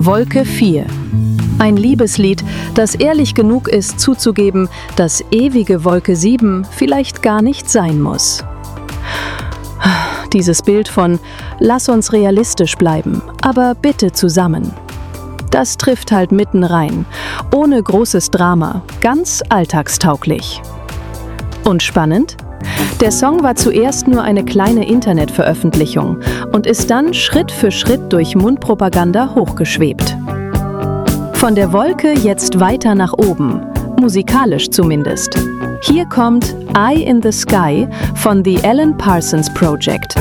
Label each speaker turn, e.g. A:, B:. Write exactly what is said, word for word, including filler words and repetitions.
A: Wolke vier. Ein Liebeslied, das ehrlich genug ist zuzugeben, dass ewige Wolke sieben vielleicht gar nicht sein muss. Dieses Bild von „Lass uns realistisch bleiben, aber bitte zusammen“. Das trifft halt mitten rein, ohne großes Drama, ganz alltagstauglich. Und spannend? Der Song war zuerst nur eine kleine Internetveröffentlichung und ist dann Schritt für Schritt durch Mundpropaganda hochgeschwebt. Von der Wolke jetzt weiter nach oben, musikalisch zumindest. Hier kommt Eye in the Sky von The Alan Parsons Project.